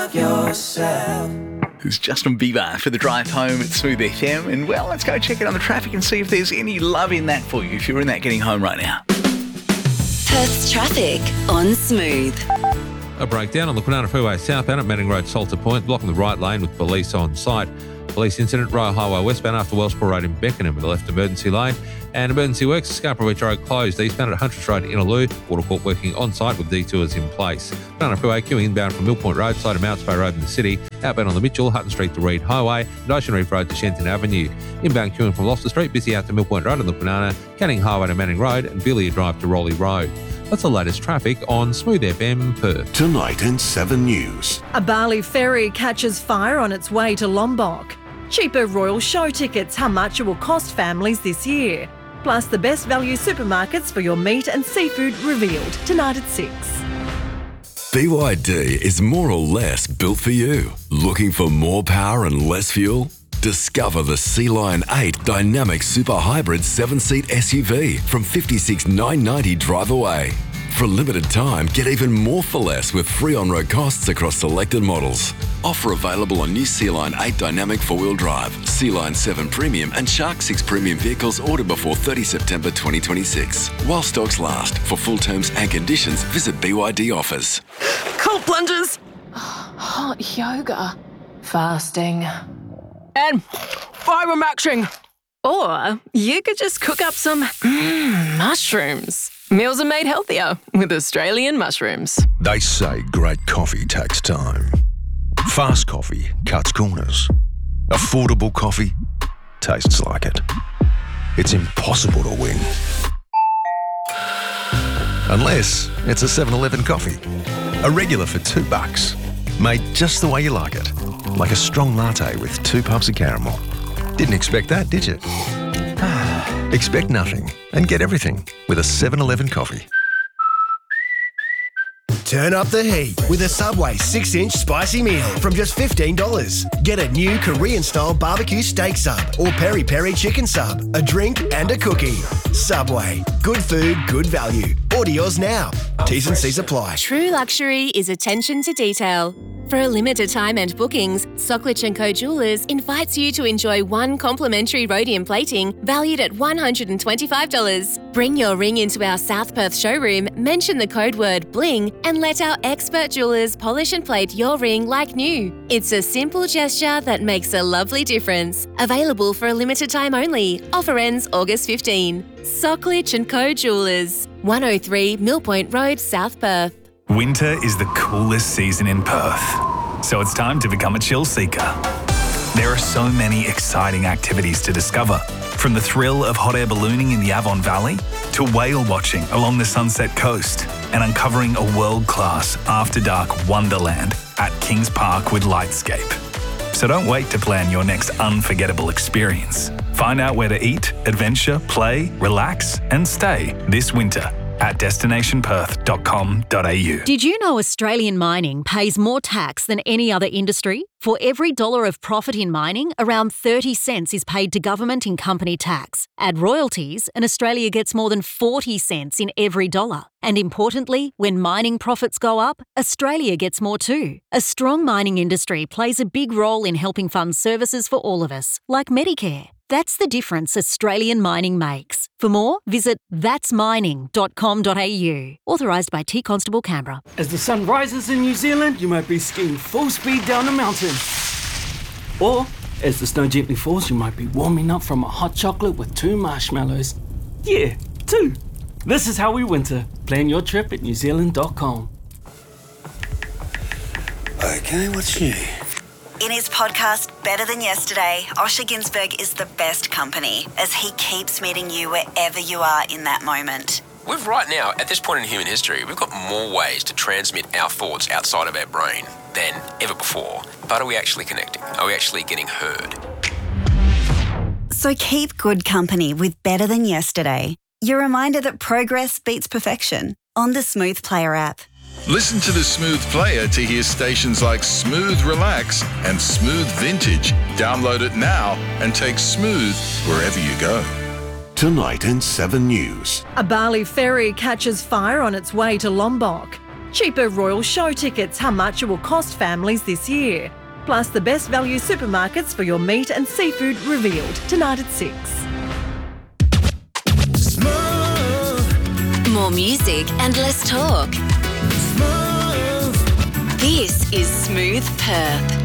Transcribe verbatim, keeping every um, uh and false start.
love yourself. It's Justin Bieber for the drive home at Smooth F M. And, well, let's go check it on the traffic and see if there's any love in that for you if you're in that getting home right now. Perth's traffic on Smooth. A breakdown on the Kwinana Freeway southbound at Manning Road, Salter Point, blocking the right lane with police on site. Police incident, Royal Highway westbound after Wellspur Road in Beckenham with a left emergency lane. And emergency works, Scarborough Beach Road closed eastbound at Huntress Road, Innaloo. Water Court working on site with detours in place. Kwinana Freeway queuing inbound from Mill Point Road, side of Mounts Bay Road in the city. Outbound on the Mitchell, Hutton Street to Reed Highway, and Ocean Reef Road to Shenton Avenue. Inbound queuing from Gloucester Street, busy out to Mill Point Road on the Kwinana, Canning Highway to Manning Road, and Villiers Drive to Rowley Road. That's the latest traffic on Smooth F M Perth. Tonight in seven News. A Bali ferry catches fire on its way to Lombok. Cheaper Royal Show tickets, how much it will cost families this year. Plus the best value supermarkets for your meat and seafood revealed tonight at six. B Y D is more or less built for you. Looking for more power and less fuel? Discover the Sea Lion eight Dynamic Super Hybrid seven-seat S U V from fifty-six thousand nine hundred ninety dollars drive away. For a limited time, get even more for less with free on-road costs across selected models. Offer available on new Sea Lion eight Dynamic four-wheel drive, Sea Lion seven Premium and Shark six Premium vehicles ordered before thirtieth September twenty twenty-six. While stocks last. For full terms and conditions, visit B Y D offers. Cold plunges. Hot yoga. Fasting. And fibre-maxing. Or you could just cook up some mm, mushrooms. Meals are made healthier with Australian mushrooms. They say great coffee takes time. Fast coffee cuts corners. Affordable coffee tastes like it. It's impossible to win. Unless it's a seven eleven coffee. A regular for two bucks. Made just the way you like it. Like a strong latte with two puffs of caramel. Didn't expect that, did you? Expect nothing and get everything with a seven eleven coffee. Turn up the heat with a Subway six-inch spicy meal from just fifteen dollars. Get a new Korean-style barbecue steak sub or peri-peri chicken sub, a drink and a cookie. Subway. Good food, good value. Order yours now. T's and C's apply. True luxury is attention to detail. For a limited time and bookings, Socklich and Co Jewellers invites you to enjoy one complimentary rhodium plating valued at one hundred twenty-five dollars. Bring your ring into our South Perth showroom, mention the code word BLING, and let our expert jewellers polish and plate your ring like new. It's a simple gesture that makes a lovely difference. Available for a limited time only. Offer ends August fifteenth. Socklich and Co Jewellers, one oh three Mill Point Road, South Perth. Winter is the coolest season in Perth, so it's time to become a chill seeker. There are so many exciting activities to discover, from the thrill of hot air ballooning in the Avon Valley to whale watching along the Sunset Coast and uncovering a world-class after-dark wonderland at Kings Park with Lightscape. So don't wait to plan your next unforgettable experience. Find out where to eat, adventure, play, relax and stay this winter at destination perth dot com dot a u. Did you know Australian mining pays more tax than any other industry? For every dollar of profit in mining, around thirty cents is paid to government in company tax. Add royalties, and Australia gets more than forty cents in every dollar. And importantly, when mining profits go up, Australia gets more too. A strong mining industry plays a big role in helping fund services for all of us, like Medicare. That's the difference Australian mining makes. For more, visit thats mining dot com dot a u. Authorised by T Constable Canberra. As the sun rises in New Zealand, you might be skiing full speed down a mountain. Or, as the snow gently falls, you might be warming up from a hot chocolate with two marshmallows. Yeah, two. This is how we winter. Plan your trip at new zealand dot com. Okay, what's new? In his podcast, Better Than Yesterday, Osher Ginsberg is the best company as he keeps meeting you wherever you are in that moment. We've right now, at this point in human history, we've got more ways to transmit our thoughts outside of our brain than ever before. But are we actually connecting? Are we actually getting heard? So keep good company with Better Than Yesterday. Your reminder that progress beats perfection on the Smooth Player app. Listen to the Smooth Player to hear stations like Smooth Relax and Smooth Vintage. Download it now and take Smooth wherever you go. Tonight in seven News. A Bali ferry catches fire on its way to Lombok. Cheaper Royal Show tickets, how much it will cost families this year. Plus the best value supermarkets for your meat and seafood revealed tonight at six. More music and less talk. This is Smooth Perth.